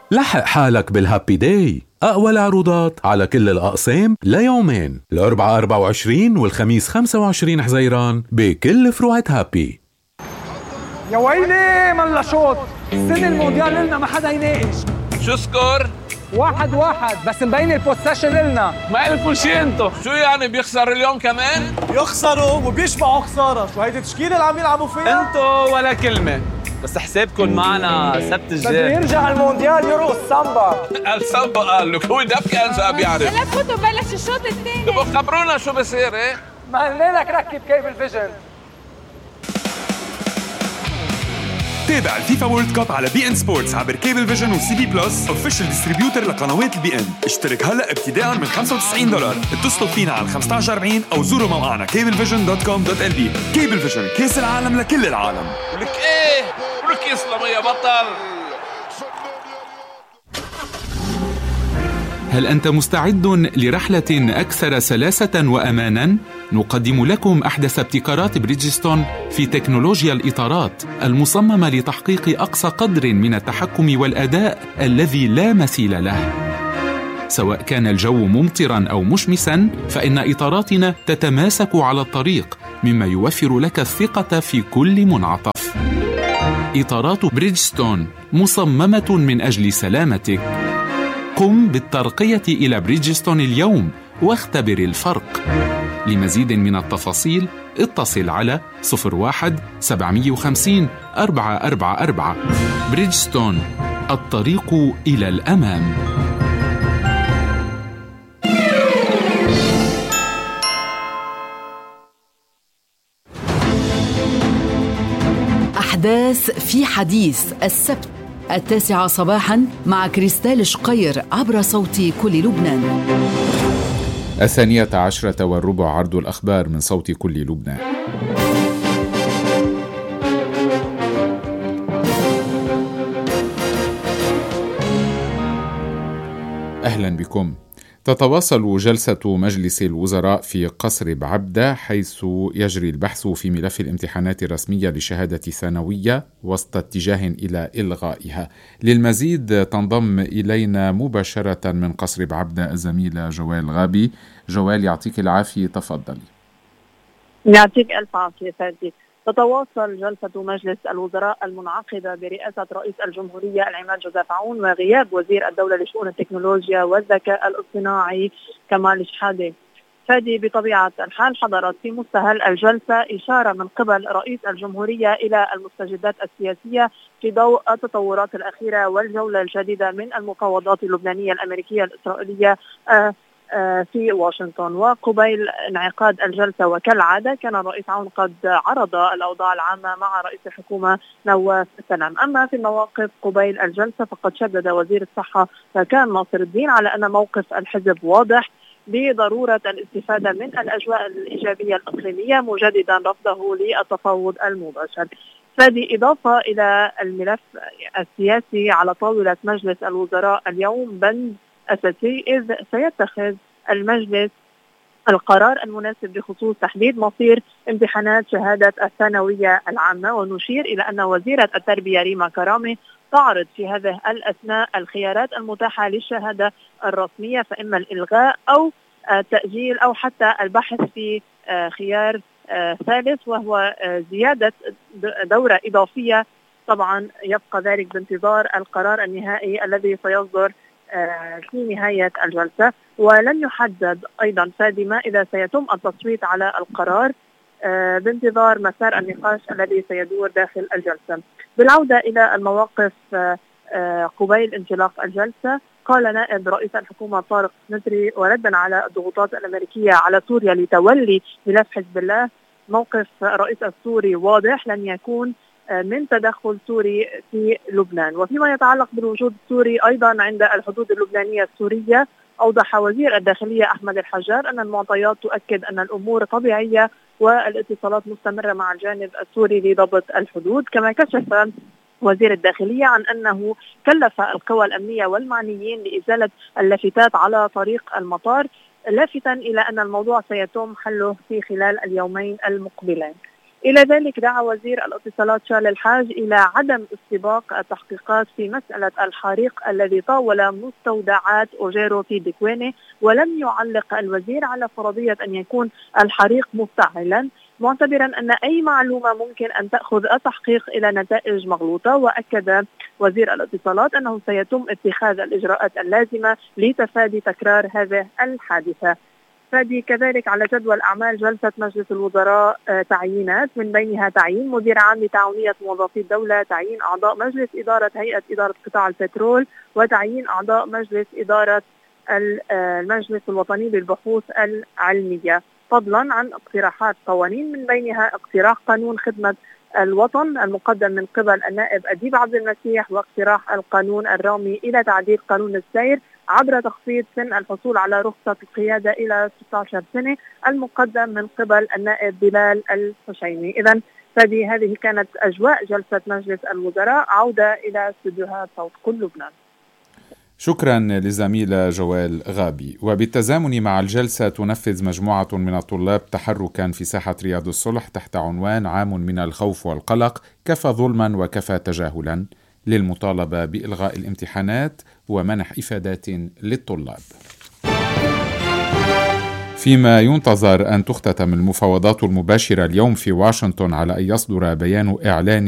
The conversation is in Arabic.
لحق حالك بالهابي داي، أقوى العروضات على كل الأقسام ليومين، الأربعاء 24 والخميس 25 حزيران بكل فروعة هابي. يا ويلي ملا شوط، السنة المونديال لنا ما حدا يناقش. شو سكور؟ 1-1 بس مبين البوسيشن لنا. ما إلكم شي انتو، شو يعني بيخسر اليوم كمان؟ يخسروا وبيشبعوا خسارة، شو هيدي التشكيلة اللي عم يلعبوا فيها؟ انتو ولا كلمة، بس حسابكم معنا سبت الجاي. بده يرجع المونديال يرقص سامبا. السامبا قال لك هو دبكة انسى بيعرف. لا فوتوا بلش الشوط الثاني. تبقوا خبرونا شو بصير ايه؟ ما لك ركب كيبل فيجن. تابع الفيفا وورلد كاب على بي ان سبورتس عبر كيبل فيجن وسي بي بلس اوفيشال ديستريبيوتر لقنوات البي ان. اشترك هلا ابتداء من $95. اتصلوا فينا على 1540 او زوروا موقعنا cablevision.com.lb. كيبل فيجن، كاس العالم لكل العالم. ولك ايه؟ ولك يسلم يا بطل. هل أنت مستعد لرحلة أكثر سلاسة وأماناً؟ نقدم لكم أحدث ابتكارات بريدجستون في تكنولوجيا الإطارات المصممة لتحقيق أقصى قدر من التحكم والأداء الذي لا مثيل له. سواء كان الجو ممطراً أو مشمساً، فإن إطاراتنا تتماسك على الطريق، مما يوفر لك الثقة في كل منعطف. إطارات بريدجستون مصممة من أجل سلامتك. قم بالترقية إلى بريدجستون اليوم واختبر الفرق. لمزيد من التفاصيل اتصل على 01-750-444. بريدجستون، الطريق إلى الأمام. أحداث في حديث السبت 9 صباحاً مع كريستال شقير عبر صوت كل لبنان. 12:15 عرض الأخبار من صوت كل لبنان. أهلا بكم. تتواصل جلسة مجلس الوزراء في قصر بعبدة، حيث يجري البحث في ملف الامتحانات الرسمية لشهادة ثانوية وسط اتجاه إلى إلغائها. للمزيد تنضم إلينا مباشرة من قصر بعبدة الزميلة جوال غابي. جوال، يعطيك العافية، تفضلي. يعطيك ألف عافية فادي. تتواصل جلسة مجلس الوزراء المنعقدة برئاسة رئيس الجمهورية العماد جوزيف عون وغياب وزير الدولة لشؤون التكنولوجيا والذكاء الاصطناعي كمال شحادة. فادي، بطبيعة الحال حضرت في مستهل الجلسة إشارة من قبل رئيس الجمهورية إلى المستجدات السياسية في ضوء التطورات الأخيرة والجولة الجديدة من المفاوضات اللبنانية الأمريكية الإسرائيلية في واشنطن. وقبيل انعقاد الجلسة وكالعادة كان الرئيس عون قد عرض الأوضاع العامة مع رئيس الحكومة نواف سلام. أما في المواقف قبيل الجلسة فقد شدد وزير الصحة كان ناصر الدين على أن موقف الحزب واضح بضرورة الاستفادة من الأجواء الإيجابية الإقليمية، مجددا رفضه للتفاوض المباشر. فهذه إضافة إلى الملف السياسي على طاولة مجلس الوزراء اليوم بند أساسي، إذ سيتخذ المجلس القرار المناسب بخصوص تحديد مصير امتحانات شهادة الثانوية العامة. ونشير إلى أن وزيرة التربية ريما كرامي تعرض في هذه الأثناء الخيارات المتاحة للشهادة الرسمية، فإما الإلغاء أو التأجيل أو حتى البحث في خيار ثالث وهو زيادة دورة إضافية. طبعا يبقى ذلك بانتظار القرار النهائي الذي سيصدر في نهاية الجلسة. ولن يحدد أيضا فادي ما إذا سيتم التصويت على القرار بانتظار مسار النقاش الذي سيدور داخل الجلسة. بالعودة إلى المواقف قبيل انطلاق الجلسة، قال نائب رئيس الحكومة طارق نتري وردا على الضغوطات الأمريكية على سوريا لتولي ملف حزب الله: موقف الرئيس السوري واضح، لن يكون من تدخل سوري في لبنان. وفيما يتعلق بالوجود السوري أيضا عند الحدود اللبنانية السورية، أوضح وزير الداخلية أحمد الحجار أن المعطيات تؤكد أن الأمور طبيعية والاتصالات مستمرة مع الجانب السوري لضبط الحدود. كما كشف وزير الداخلية عن أنه كلف القوى الأمنية والمعنيين لإزالة اللافتات على طريق المطار، لافتا إلى أن الموضوع سيتم حله في خلال اليومين المقبلين. إلى ذلك دعا وزير الاتصالات شارل الحاج إلى عدم استباق التحقيقات في مسألة الحريق الذي طاول مستودعات أوجيرو في دكوينة، ولم يعلق الوزير على فرضية أن يكون الحريق مفتعلا، معتبرا أن أي معلومة ممكن أن تأخذ التحقيق إلى نتائج مغلوطة. وأكد وزير الاتصالات أنه سيتم اتخاذ الإجراءات اللازمة لتفادي تكرار هذه الحادثة. فادي كذلك على جدول أعمال جلسة مجلس الوزراء تعيينات، من بينها تعيين مدير عام لتعاونية موظفي الدولة، تعيين أعضاء مجلس إدارة هيئة إدارة قطاع البترول، وتعيين أعضاء مجلس إدارة المجلس الوطني للبحوث العلمية، فضلا عن اقتراحات قوانين، من بينها اقتراح قانون خدمة الوطن المقدم من قبل النائب أديب عبد المسيح، واقتراح القانون الرامي إلى تعديل قانون السير عبر تخفيض سن الحصول على رخصة القيادة إلى 16 سنة المقدم من قبل النائب بلال الحشيمي. إذن هذه كانت أجواء جلسة مجلس الوزراء. عودة إلى استديوهات صوت كل لبنان. شكرا لزميلة جوال غابي. وبالتزامن مع الجلسة تنفذ مجموعة من الطلاب تحركا في ساحة رياض الصلح تحت عنوان عام من الخوف والقلق، كفى ظلما وكفى تجاهلا، للمطالبة بإلغاء الامتحانات ومنح إفادات للطلاب. فيما ينتظر أن تختتم المفاوضات المباشرة اليوم في واشنطن على أن يصدر بيان إعلاني